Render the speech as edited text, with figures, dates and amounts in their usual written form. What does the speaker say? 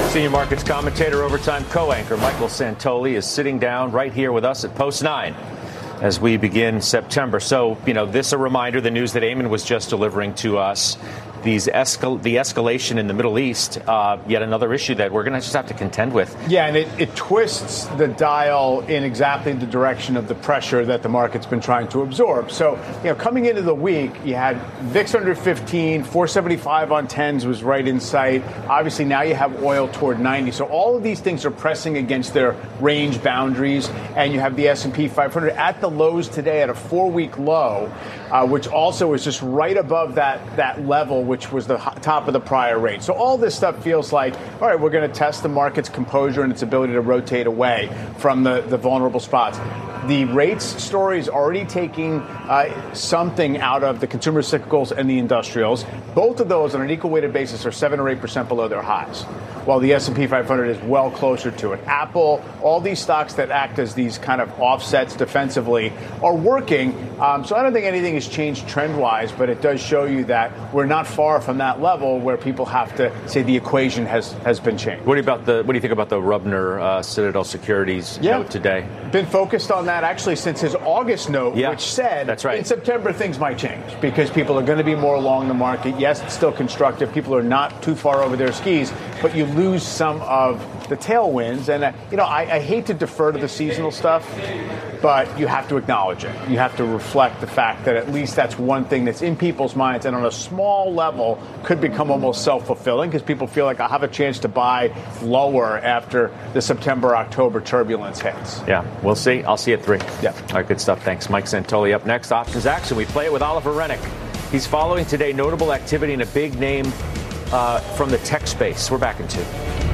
Senior markets commentator, overtime co-anchor Michael Santoli is sitting down right here with us at Post 9 as we begin September. So, this a reminder, the news that Eamon was just delivering to us, the escalation in the Middle East, yet another issue that we're going to just have to contend with. Yeah, and it twists the dial in exactly the direction of the pressure that the market's been trying to absorb. So, coming into the week, you had VIX under 15, 475 on 10s was right in sight. Obviously, now you have oil toward 90. So all of these things are pressing against their range boundaries, and you have the S&P 500 at the lows today at a 4-week low, which also is just right above that level, which was the top of the prior rate. So all this stuff feels like, all right, we're going to test the market's composure and its ability to rotate away from the vulnerable spots. The rates story is already taking something out of the consumer cyclicals and the industrials. Both of those on an equal weighted basis are 7 or 8% below their highs, while the S&P 500 is well closer to it. Apple, all these stocks that act as these kind of offsets defensively are working. So I don't think anything has changed trend-wise, but it does show you that we're not far from that level where people have to say the equation has been changed. What do you think about the Rubner Citadel Securities note today? Been focused on that actually since his August note, which said that's right. In September things might change because people are going to be more along the market. Yes, it's still constructive. People are not too far over their skis, but you lose some of the tailwinds. And, I hate to defer to the seasonal stuff, but you have to acknowledge it. You have to reflect the fact that at least that's one thing that's in people's minds and on a small level could become almost self-fulfilling because people feel like I'll have a chance to buy lower after the September-October turbulence hits. Yeah, we'll see. I'll see you at 3. Yeah. All right, good stuff. Thanks. Mike Santoli up next. Options Action. We play it with Oliver Rennick. He's following today notable activity in a big name from the tech space. We're back in 2.